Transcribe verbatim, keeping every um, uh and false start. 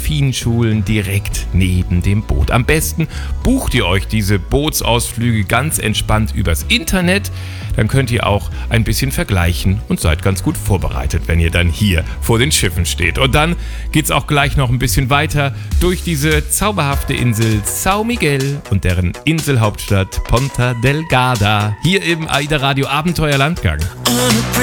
Delfinschulen direkt neben dem Boot. Am besten bucht ihr euch diese Bootsausflüge ganz entspannt übers Internet. Dann könnt ihr auch ein bisschen vergleichen und seid ganz gut vorbereitet, wenn ihr dann hier vor den Schiffen steht. Und dann geht's auch gleich noch ein bisschen weiter durch diese zauberhafte Insel São Miguel und deren Inselhauptstadt Ponta Delgada. Hier im AIDA Radio Abenteuer Landgang.